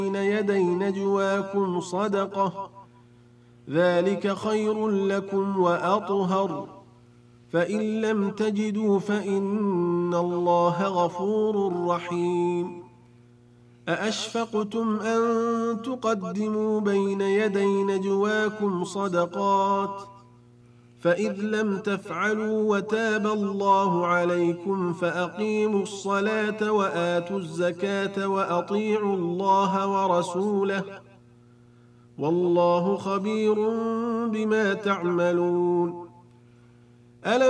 بين يدي نجواكم صدقة ذلك خير لكم وأطهر فإن لم تجدوا فإن الله غفور رحيم أأشفقتم أن تقدموا بين يدي نجواكم صدقات فإذ لم تفعلوا وتاب الله عليكم فأقيموا الصلاة وآتوا الزكاة وأطيعوا الله ورسوله والله خبير بما تعملون.